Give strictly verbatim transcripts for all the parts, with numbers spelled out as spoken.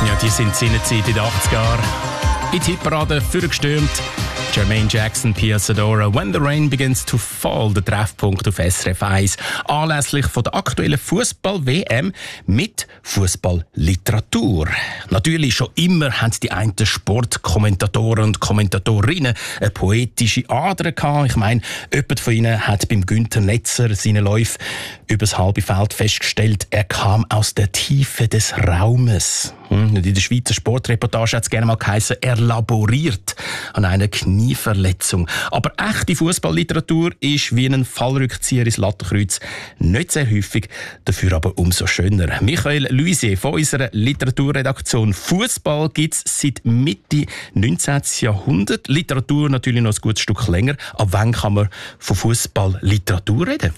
Ja, die sind seinerzeit in den achtziger Jahren in die Hitparade vorgestürmt. Jermaine Jackson, Pia Zadora, «When the Rain Begins to Fall», der Treffpunkt auf S R F eins, anlässlich von der aktuellen Fußball-W M mit Fußballliteratur. Natürlich, schon immer haben die einen Sportkommentatoren und Kommentatorinnen eine poetische Ader gehabt. Ich meine, jemand von ihnen hat beim Günther Netzer seinen Läufe übers halbe Feld festgestellt, er kam aus der Tiefe des Raumes. In der Schweizer Sportreportage hat es gerne mal geheißen, er laboriert an einer Knieverletzung. Aber echte Fußballliteratur ist wie ein Fallrückzieher ins Lattenkreuz nicht sehr häufig, dafür aber umso schöner. Michael Luisier von unserer Literaturredaktion. Fußball gibt es seit Mitte neunzehnten Jahrhundert. Literatur natürlich noch ein gutes Stück länger. Ab wann kann man von Fußballliteratur reden?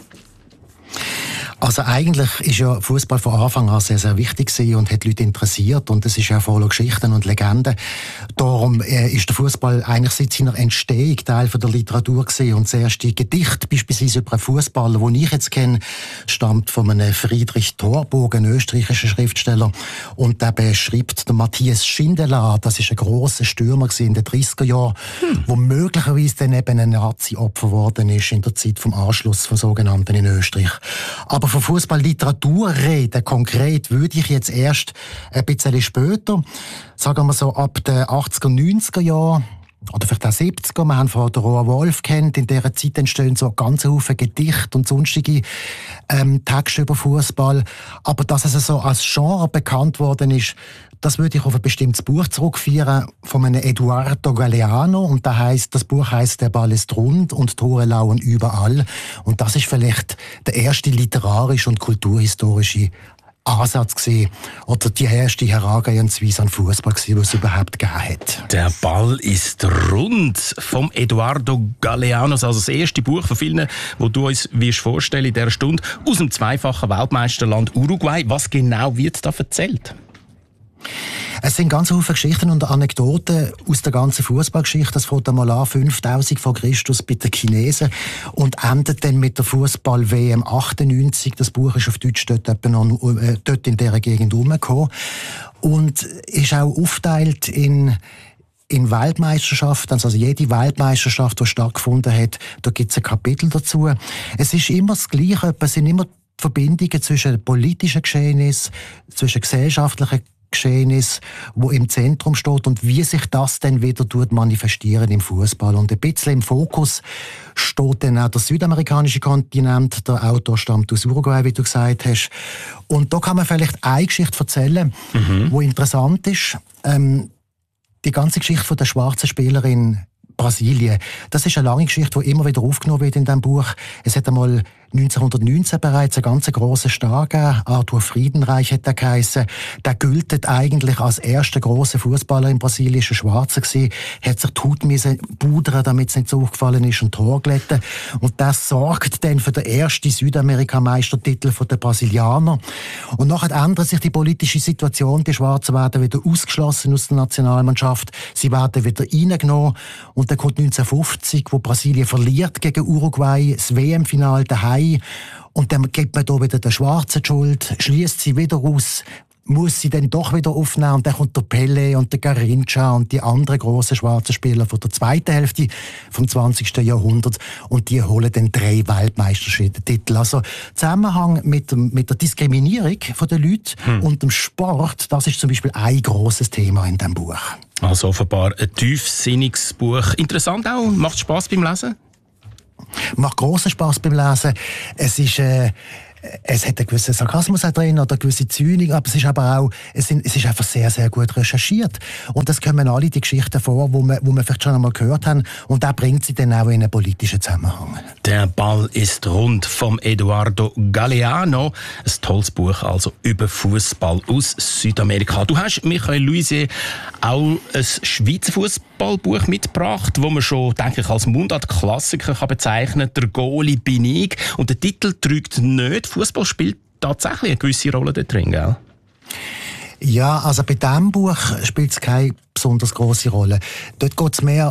Also eigentlich ist ja Fußball von Anfang an sehr, sehr wichtig gewesen und hat Leute interessiert und es ist ja voller Geschichten und Legenden. Darum äh, ist der Fußball eigentlich seit seiner Entstehung Teil von der Literatur gewesen und das erste Gedicht beispielsweise über einen Fußballer, den ich jetzt kenne, stammt von einem Friedrich Thorburg, einem österreichischen Schriftsteller, und der beschreibt den Matthias Schindler. Das ist ein grosser Stürmer in den dreißiger Jahren, hm. wo möglicherweise dann eben ein Nazi-Opfer geworden ist in der Zeit vom Anschluss von sogenannten in Österreich. Aber von Fußballliteratur reden, konkret, würde ich jetzt erst ein bisschen später, sagen wir so ab den achtziger, neunziger Jahren, oder vielleicht auch siebziger. Wir haben von der Roa Wolf kennt. In dieser Zeit entstehen so ganz Haufen Gedichte und sonstige ähm, Texte über Fußball. Aber dass es so als Genre bekannt worden ist, das würde ich auf ein bestimmtes Buch zurückführen von einem Eduardo Galeano. Und das heisst, das Buch heisst «Der Ball ist rund und Tore lauern überall». Und das ist vielleicht der erste literarische und kulturhistorische Ansatz gewesen, oder die erste Herangehensweise an Fußball gewesen, was es überhaupt gegeben hat. «Der Ball ist rund» vom Eduardo Galeano, also das erste Buch von vielen, wo du uns wirst vorstellen in dieser Stunde, aus dem zweifachen Weltmeisterland Uruguay. Was genau wird da erzählt? Es sind ganz viele Geschichten und Anekdoten aus der ganzen Fußballgeschichte. Das fängt einmal an, fünftausend vor Christus bei den Chinesen und endet dann mit der Fußball-W M achtundneunzig. Das Buch ist auf Deutsch dort, noch, äh, dort in dieser Gegend rumgekommen. Und ist auch aufgeteilt in in Weltmeisterschaften, also jede Weltmeisterschaft, die stattgefunden hat, da gibt es ein Kapitel dazu. Es ist immer das Gleiche, es sind immer Verbindungen zwischen politischen Geschehnissen, zwischen gesellschaftlichen Geschehnis, wo im Zentrum steht und wie sich das dann wieder manifestieren im Fußball. Und ein bisschen im Fokus steht dann auch der südamerikanische Kontinent. Der Autor stammt aus Uruguay, wie du gesagt hast. Und da kann man vielleicht eine Geschichte erzählen, mhm. wo interessant ist. Ähm, die ganze Geschichte von der schwarzen Spielerin Brasilien. Das ist eine lange Geschichte, die immer wieder aufgenommen wird in diesem Buch. Es hat einmal neunzehnhundertneunzehn bereits einen ganz grossen Star gegeben. Arthur Friedenreich hat er geheissen. Der gültet eigentlich als erster grosser Fußballer in Brasilien, ist ein Schwarzer gewesen, hat sich die Haut müssen pudern, damit es nicht so aufgefallen ist, und Tor glätten. Und das sorgt dann für den ersten Südamerika-Meistertitel der Brasilianer. Und nachher ändert sich die politische Situation. Die Schwarzen werden wieder ausgeschlossen aus der Nationalmannschaft. Sie werden wieder reingenommen. Und dann kommt neunzehnhundertfünfzig, wo Brasilien verliert gegen Uruguay, das W M-Final daheim. Und dann gibt man da wieder der Schwarzen die Schuld, schließt sie wieder aus, muss sie dann doch wieder aufnehmen, und dann kommt der Pelé und der Garrincha und die anderen grossen schwarzen Spieler von der zweiten Hälfte vom zwanzigsten Jahrhundert, und die holen dann drei Weltmeistertitel. Also Zusammenhang mit, dem, mit der Diskriminierung der Leute hm. und dem Sport, das ist zum Beispiel ein grosses Thema in diesem Buch. Also offenbar ein tiefsinniges Buch. Interessant auch, macht Spass beim Lesen? Macht grossen Spass beim Lesen. Es ist, äh, es hat einen gewissen Sarkasmus auch drin oder eine gewisse Zynik, aber es ist aber auch, es, sind, es ist einfach sehr, sehr gut recherchiert. Und das kommen alle die Geschichten vor, wo wir, wo wir vielleicht schon einmal gehört haben, und das bringt sie dann auch in einen politischen Zusammenhang. «Der Ball ist rund» vom Eduardo Galeano. Ein tolles Buch also über Fußball aus Südamerika. Du hast, Michael Luisier, auch ein Schweizer Fußballbuch mitgebracht, wo man schon, denke ich, als Mundart-Klassiker kann bezeichnen kann. «Der Goalie bin ich». Und der Titel trügt nicht. Fußball spielt tatsächlich eine gewisse Rolle da drin, gell? Ja, also bei diesem Buch spielt es keine besonders grosse Rolle. Dort geht es mehr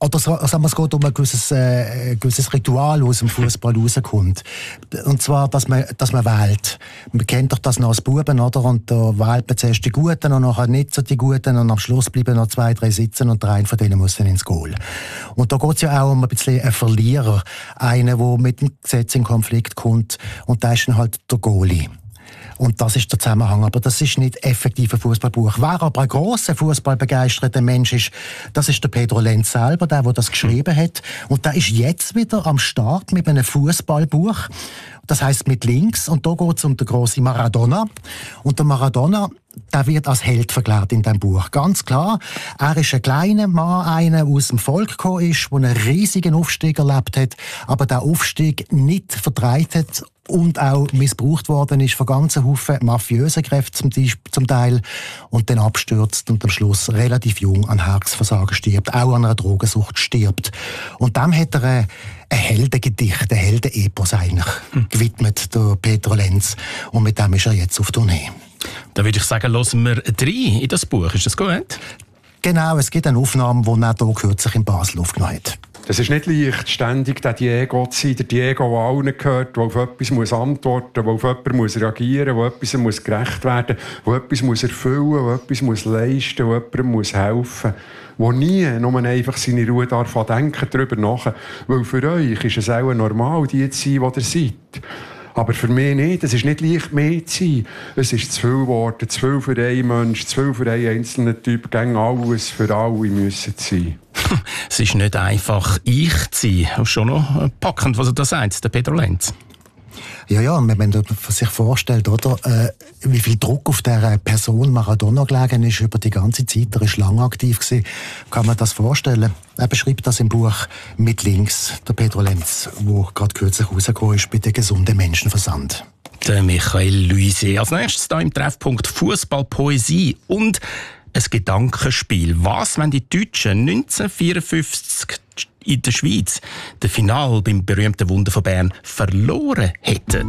oder so, sagen wir, es geht um ein gewisses, äh, ein gewisses Ritual, das aus dem Fußball rauskommt. Und zwar, dass man, dass man wählt. Man kennt doch das noch als Buben, oder? Und da wählt man zuerst die Guten und nachher nicht so die Guten und am Schluss bleiben noch zwei, drei sitzen und der eine von denen muss dann ins Goal. Und da geht es ja auch um ein bisschen einen Verlierer. Einen, der mit dem Gesetz in Konflikt kommt und der ist dann halt der Goalie. Und das ist der Zusammenhang. Aber das ist nicht effektiv ein Fußballbuch. Wer aber ein grosser fußballbegeisterter Mensch ist, das ist der Pedro Lenz selber, der, der das geschrieben hat. Und der ist jetzt wieder am Start mit einem Fußballbuch. Das heisst mit Links. Und da geht es um den grossen Maradona. Und der Maradona, der wird als Held verklärt in diesem Buch. Ganz klar, er ist ein kleiner Mann, einer, der aus dem Volk gekommen ist, der einen riesigen Aufstieg erlebt hat, aber der Aufstieg nicht vertreibt hat und auch missbraucht worden ist von ganzen Haufen mafiösen Kräften zum, zum Teil und dann abstürzt und am Schluss relativ jung an Herzversagen stirbt, auch an einer Drogensucht stirbt. Und dem hat er ein, ein Heldengedicht, ein Heldenepos eigentlich hm. gewidmet, der Pedro Lenz. Und mit dem ist er jetzt auf Tournee. Da würde ich sagen, hören wir rein in das Buch. Ist das gut? Genau, es gibt eine Aufnahme, die er hier kürzlich in Basel aufgenommen hat. Es ist nicht leicht, ständig der Diego zu sein. Der Diego, der allen gehört, der auf etwas muss antworten muss, der auf jemanden muss reagieren muss, der etwas muss gerecht werden muss, der etwas muss erfüllen muss, der etwas muss leisten muss, der jemandem muss helfen muss, der nie nur einfach seine Ruhe darf denken, darüber nach. Weil für euch ist es auch normal, die zu sein, die ihr seid. Aber für mich nicht. Es ist nicht leicht, mehr zu sein. Es ist zu viel geworden, zu viel für einen Mensch, zu viel für einen einzelnen Typ. Gegen alles für alle müssen sein. Es ist nicht einfach, ich zu sein. Schon noch packend, was er da sagt, der Pedro Lenz. Ja, ja, wenn man sich vorstellt, oder, äh, wie viel Druck auf der Person Maradona gelegen ist über die ganze Zeit, er ist lange aktiv gewesen, kann man das vorstellen. Er beschreibt das im Buch mit Links, der Pedro Lenz, wo gerade kürzlich rausgekommen ist bei der gesunden Menschenversand. Der Michael Luise. Als nächstes hier im Treffpunkt Fußball, Poesie und ein Gedankenspiel. Was, wenn die Deutschen neunzehnhundertvierundfünfzig in der Schweiz das Finale beim berühmten Wunder von Bern verloren hätten?